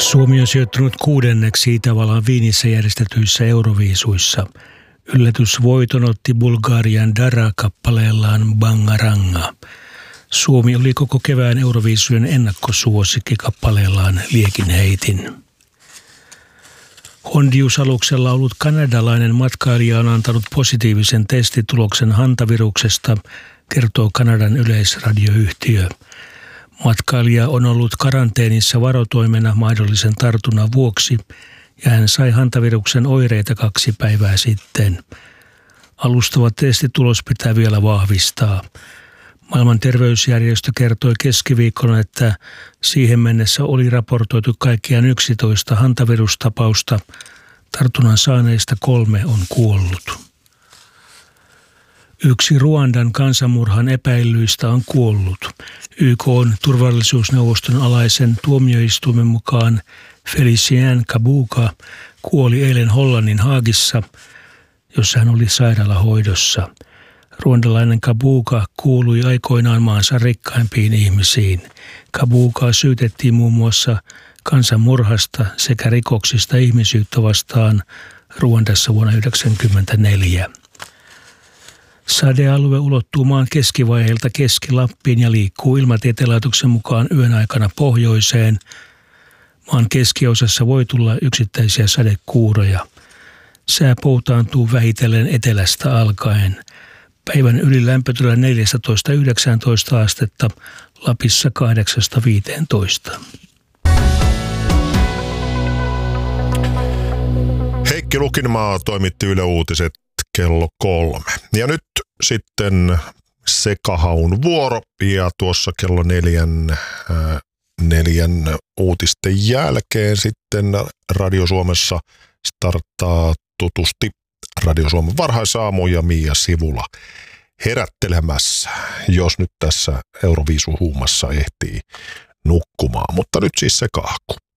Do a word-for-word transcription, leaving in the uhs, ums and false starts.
Suomi on sijoittunut kuudenneksi Itävallan Viinissä järjestetyissä Euroviisuissa. Yllätysvoiton otti Bulgarian Dara kappaleellaan Bangaranga. Suomi oli koko kevään Euroviisujen ennakkosuosikki kappaleellaan Liekin heitin. Hondius-aluksella ollut kanadalainen matkailija on antanut positiivisen testituloksen hantaviruksesta, kertoo Kanadan yleisradioyhtiö. Matkailija on ollut karanteenissa varotoimena mahdollisen tartunnan vuoksi ja hän sai hantaviruksen oireita kaksi päivää sitten. Alustava testitulos pitää vielä vahvistaa. Maailman terveysjärjestö kertoi keskiviikkona, että siihen mennessä oli raportoitu kaikkiaan yksitoista hantavirustapausta. Tartunnan saaneista kolme on kuollut. Yksi Ruandan kansanmurhan epäillyistä on kuollut. Y K:n turvallisuusneuvoston alaisen tuomioistuimen mukaan Felicien Kabuga kuoli eilen Hollannin Haagissa, jossa hän oli sairaalahoidossa. Ruandalainen Kabuga kuului aikoinaan maansa rikkaimpiin ihmisiin. Kabugaa syytettiin muun muassa kansanmurhasta sekä rikoksista ihmisyyttä vastaan Ruandassa vuonna yhdeksänkymmentäneljä. Sadealue ulottuu maan keskivaiheelta Keski-Lappiin ja liikkuu Ilmatieteen laitoksen mukaan yön aikana pohjoiseen. Maan keskiosassa voi tulla yksittäisiä sadekuuroja. Sää poutaantuu vähitellen etelästä alkaen. Päivän ylilämpötila neljätoista yhdeksäntoista astetta, Lapissa kahdeksasta viiteentoista. Heikki Lukinmaa toimitti Yle Uutiset kello kolme. Ja nyt sitten sekahaun vuoro ja tuossa kello neljän, ää, neljän uutisten jälkeen sitten Radio Suomessa starttaa tutusti Radio Suomen varhaisaamu ja Mia Sivula herättelemässä, jos nyt tässä Euroviisuhuumassa ehtii nukkumaan. Mutta nyt siis se kahku.